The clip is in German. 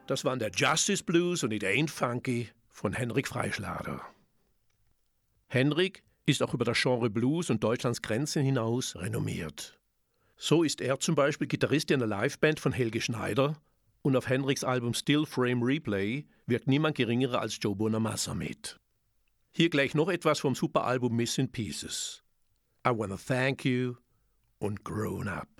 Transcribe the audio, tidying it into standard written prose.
Das waren der Justice Blues und It Ain't Funky von Henrik Freischlader. Henrik ist auch über das Genre Blues und Deutschlands Grenzen hinaus renommiert. So ist er zum Beispiel Gitarrist in der Liveband von Helge Schneider und auf Henriks Album Still Frame Replay wirkt niemand geringerer als Joe Bonamassa mit. Hier gleich noch etwas vom Superalbum Missing Pieces. I Wanna Thank You und Grown Up.